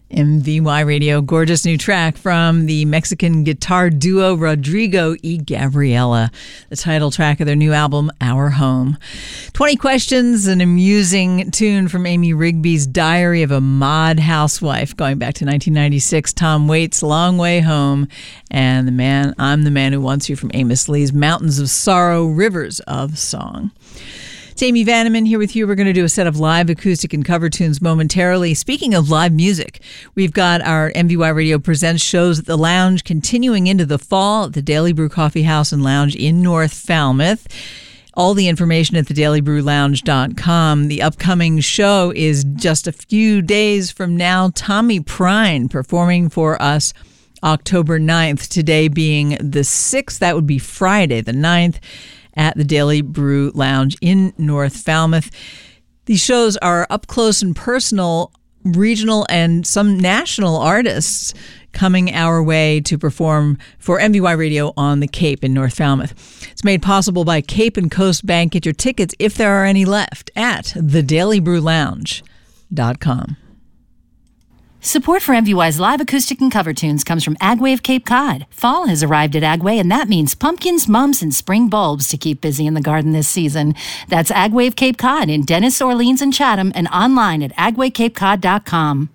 MVY Radio, gorgeous new track from the Mexican guitar duo Rodrigo y Gabriela, the title track of their new album, Our Home. 20 Questions, an amusing tune from Amy Rigby's Diary of a Mod Housewife, going back to 1996, Tom Waits' Long Way Home, and I'm the Man Who Wants You from Amos Lee's Mountains of Sorrow, Rivers of Song. It's Amy Vanneman here with you. We're going to do a set of live acoustic and cover tunes momentarily. Speaking of live music, we've got our MVY Radio Presents shows at the Lounge continuing into the fall at the Daily Brew Coffee House and Lounge in North Falmouth. All the information at thedailybrewlounge.com. The upcoming show is just a few days from now. Tommy Prine performing for us October 9th, today being the 6th. That would be Friday the 9th. At the Daily Brew Lounge in North Falmouth. These shows are up close and personal, regional and some national artists coming our way to perform for MVY Radio on the Cape in North Falmouth. It's made possible by Cape and Coast Bank. Get your tickets, if there are any left, at thedailybrewlounge.com. Support for MVY's live acoustic and cover tunes comes from Agway of Cape Cod. Fall has arrived at Agway, and that means pumpkins, mums, and spring bulbs to keep busy in the garden this season. That's Agway of Cape Cod in Dennis, Orleans, and Chatham, and online at agwaycapecod.com.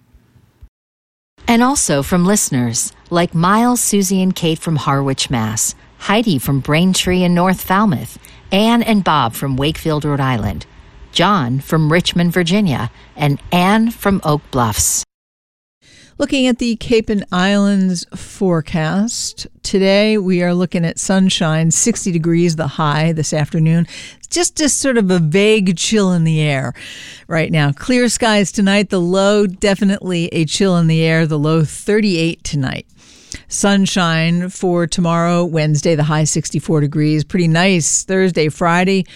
And also from listeners like Miles, Susie, and Kate from Harwich, Mass., Heidi from Braintree in North Falmouth, Anne and Bob from Wakefield, Rhode Island, John from Richmond, Virginia, and Anne from Oak Bluffs. Looking at the Cape and Islands forecast, today we are looking at sunshine, 60 degrees the high this afternoon. Just sort of a vague chill in the air right now. Clear skies tonight, the low definitely a chill in the air, the low 38 tonight. Sunshine for tomorrow, Wednesday, the high 64 degrees. Pretty nice Thursday, Friday.